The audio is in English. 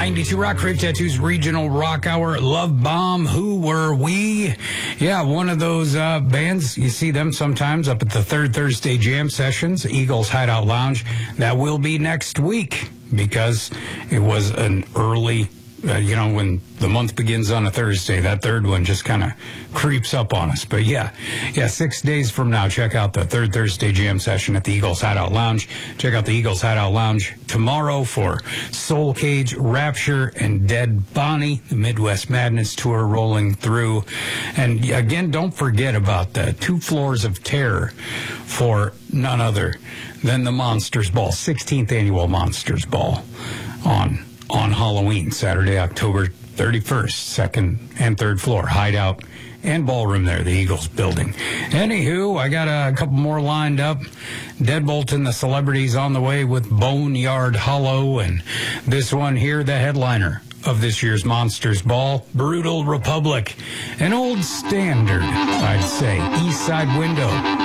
92 Rock, Crave Tattoos Regional Rock Hour, Love Bomb, Who Were We? Yeah, one of those bands, you see them sometimes up at the Third Thursday Jam Sessions, Eagles Hideout Lounge. That will be next week because it was an early, when the month begins on a Thursday, that third one just kind of creeps up on us. But yeah, 6 days from now, check out the Third Thursday Jam Session at the Eagles Hideout Lounge. Check out the Eagles Hideout Lounge tomorrow for Soul Cage, Rapture, and Dead Bonnie, the Midwest Madness Tour rolling through. And again, don't forget about the 2 Floors of Terror for none other than the Monsters Ball, 16th Annual Monsters Ball on Halloween, Saturday, October 31st, 2nd and 3rd floor, Hideout and Ballroom there, the Eagles building. Anywho, I got a couple more lined up. Deadbolt and the Celebrities on the way with Boneyard Hollow, and this one here, the headliner of this year's Monsters Ball, Brutal Republic, an old standard, I'd say, East Side Window.